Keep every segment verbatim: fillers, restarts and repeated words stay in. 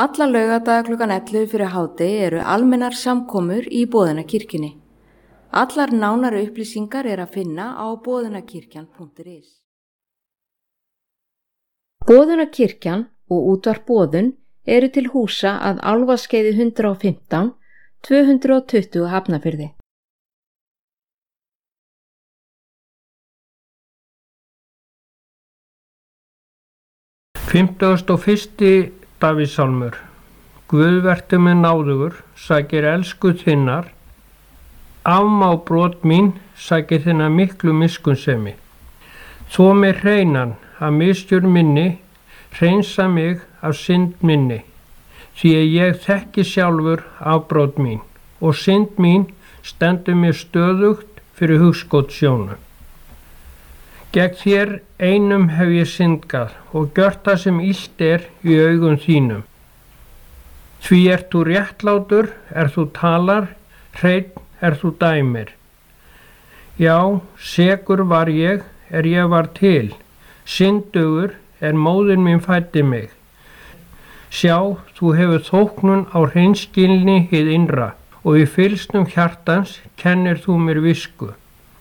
Alla laugardaga klukkan ellefu fyrir hádegi eru almennar samkomur í Boðunarkirkjunni. Allar nánari upplýsingar er að finna á boðunarkirkjan punktur is. Boðunarkirkjan og útvarp Boðun eru til húsa að Álfaskeiði hundrað og fimmtán, tvö hundruð tuttugu Hafnarfirði. fimmtugasti og fyrsti Davíðssálmur. Guð vertu mér náðugur, sækir elsku þinnar, afmá brot mín, sækir þinnar miklu miskunnsemi. Þó mig hreinan af misgjörð minni, hreinsa mig af synd minni, því að ég þekki sjálfur afbrot mín og synd mín stendur mér stöðugt fyrir hugskot sjónu. Gegn þér einum hef ég syndgað og gjört það sem illt er í augum þínum. Því ert þú réttlátur, er þú talar, hreinn er þú dæmir. Já, sekur var ég, er ég var til, syndugur er móðir mín fæddi mig. Sjá, þú hefur þóknun á hreinskilni hið innra og í fylgsnum hjartans kennir þú mér visku.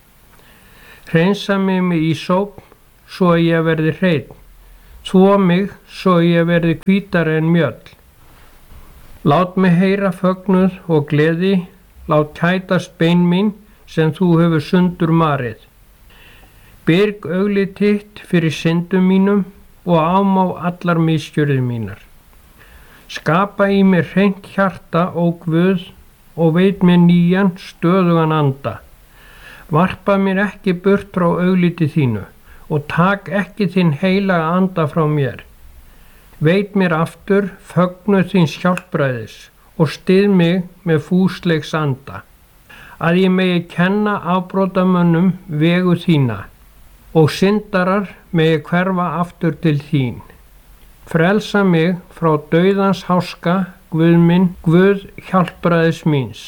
Hreinsa mig með ísóp, svo að ég verði hreinn, þvo mig, svo að ég verði hvítari en mjöll. Lát mig heyra fögnuð og gleði, lát kætast bein mín sem þú hefur sundur marið. Byrg auglið þitt fyrir syndum mínum og afmá allar misgjörðir mínar. Skapa í mér hreint hjarta, ó Guð, og veit mér nýjan, stöðugan anda. Varpa mér ekki burt frá augliti þínu og tak ekki þinn heilaga anda frá mér. Veit mér aftur fögnuð þíns hjálpræðis og styð mig með fúsleiks anda, að ég megi kenna afbrotamönnum vegu þína og syndarar megi hverfa aftur til þín. Frelsa mig frá dauðans háska, Guð minn, Guð hjálpræðis míns.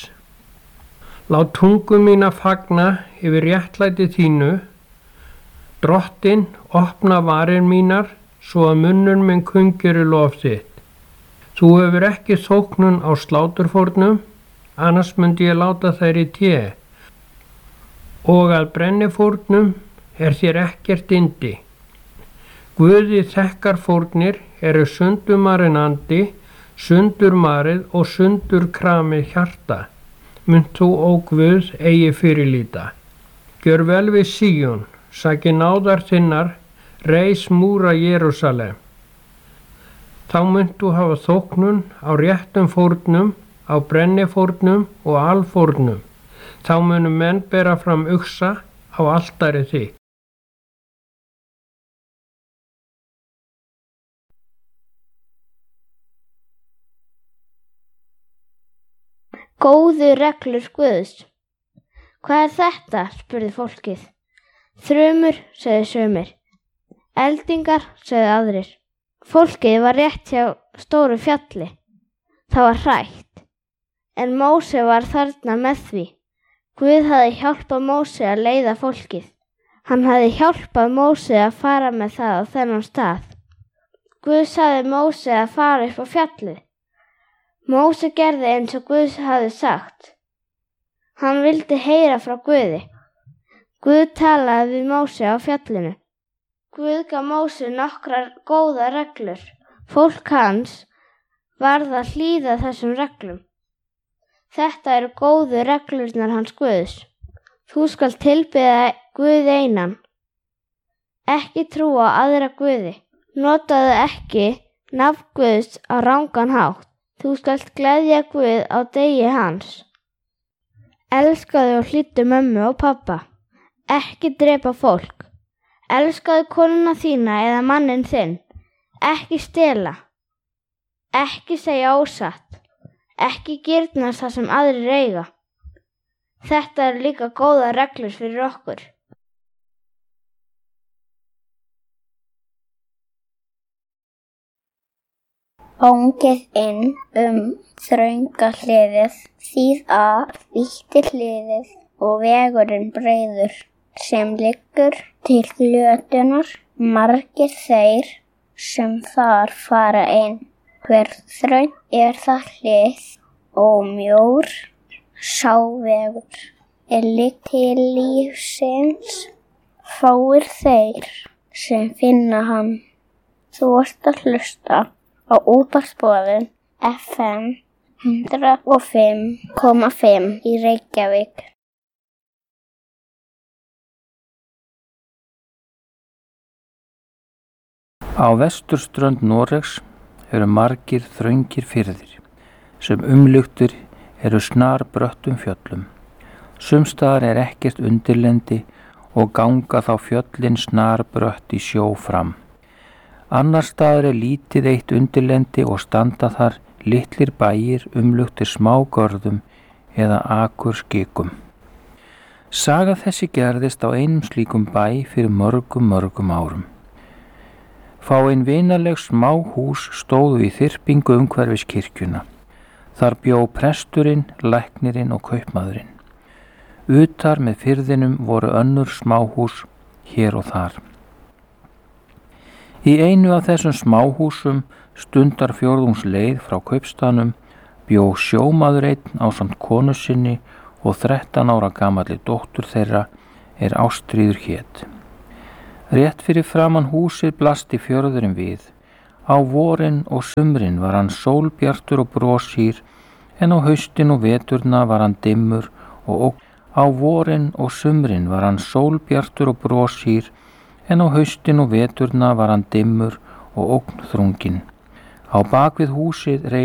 Lát tungu mína fagna yfir réttlæti þínu, Drottinn, opna varir mínar, svo að munnur minn kungeri lof þitt. Þú hefur ekki þóknun á sláturfórnum, annars myndi ég láta þær í té. Og að brennifórnum er þér ekkert yndi. Guði þekkar fórnir eru sundumarinn andi, sundurmarið og sundurkramið hjarta. Munt þú, ó Guð, eigi fyrirlíta. Gjör vel við Síón, sæki náðar þinnar, reis múra Jerúsalem. Þá munt þú hafa þóknun á réttum fórnum, á brennifórnum og alfórnum. Þá munu menn bera fram uxa á altari þitt. Góðu reglur Guðs. Hvað er þetta? Spurði fólkið. Þrumur, sögðu sumir. Eldingar, sögðu aðrir. Fólkið var rétt hjá stóru fjalli. Það var hrætt. En Móse var þarna með því. Guð hafði hjálpað Móse að leiða fólkið. Hann hafði hjálpað Móse að fara með það á þennan stað. Guð sagði Móse að fara upp á fjallið. Móse gerði eins og Guð hafði sagt. Hann vildi heyra frá Guði. Guð talaði við Móse á fjallinu. Guð gaf Móse nokkrar góðar reglur. Fólk hans varð að hlýða þessum reglum. Þetta eru góðu reglurnar hans Guðs. Þú skalt tilbiðja Guð einan. Ekki trúa á aðra guði. Notaðu ekki nafn Guðs á rangan hátt. Þú skalt gleðja Guð á degi hans. Elskaðu og hlýddu mömmu og pabba. Ekki drepa fólk. Elskaðu konuna þína eða manninn þinn. Ekki stela. Ekki segja ósatt. Ekki girnast það sem aðrir eiga. Þetta eru líka góðar reglur fyrir okkur. Óngið inn um þrönga hliðið, þýð að vítti hliðið og vegurinn breiður sem liggur til glötunar, margir þeir sem þar fara inn. Hver þröng er það hlið og mjór sá vegur er ligg til lífsins, fáir þeir sem finna hann. Þú ert að hlusta á útvarpsboðun F M hundrað og fimm komma fimm í Reykjavík. Á vesturströnd Noregs eru margir þröngir firðir sem umluktir eru snarbröttum fjöllum. Sumstaðar er ekkert undirlendi og ganga þá fjöllin snarbrött í sjó fram. Annars staðar er lítið eitt undirlendi og standa þar litlir bæir umluktir smágörðum eða akurskikum. Saga þessi gerðist á einum slíkum bæ fyrir mörgum mörgum árum. Fáein vinaleg smá hús stóðu í þyrpingu umhverfis kirkjuna. Þar bjó presturinn, læknirinn og kaupmaðurinn. Utar með firðinum voru önnur smáhús hér og þar. Í einu af þessum smáhúsum stundar fjórðungs leið frá kaupstaðnum bjó sjómaður einn ásamt konu sinni og þrettán ára gamalli dóttur þeirra er Ástríður hét. Rétt fyrir framan húsið blasti fjörðurinn við. Á vorin og sumrin var hann sólbjartur og brosýr, en á haustin og veturna var hann dimmur og ógn. Á vorin og sumrin var hann sólbjartur og brosýr, en á haustin og veturna var hann dimmur og ógnþrunginn. Á bakvið húsið reis